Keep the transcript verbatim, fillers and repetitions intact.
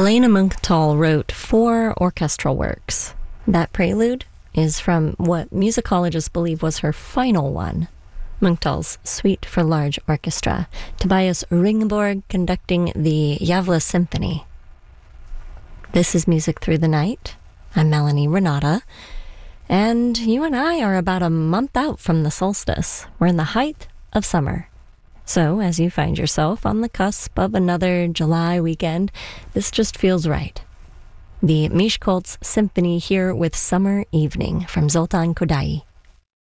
Helena Munkhtall wrote four orchestral works. That prelude is from what musicologists believe was her final one, Munkhtall's Suite for Large Orchestra, Tobias Ringborg conducting the Gävle Symphony. This is Music Through the Night. I'm Melanie Renata, and you and I are about a month out from the solstice. We're in the height of summer. So, as you find yourself on the cusp of another July weekend, this just feels right. The Miskolc Symphony here with Summer Evening from Zoltan Kodaly.